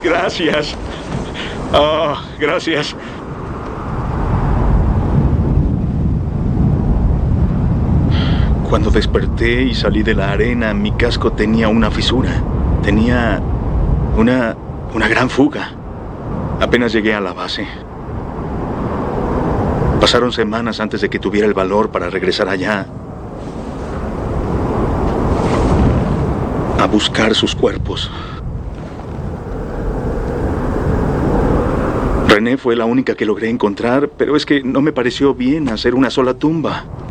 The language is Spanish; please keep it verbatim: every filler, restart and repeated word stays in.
Gracias. Oh, gracias. Cuando desperté y salí de la arena, mi casco tenía una fisura. Tenía una, una gran fuga. Apenas llegué a la base. Pasaron semanas antes de que tuviera el valor para regresar allá a buscar sus cuerpos. René fue la única que logré encontrar, pero es que no me pareció bien hacer una sola tumba.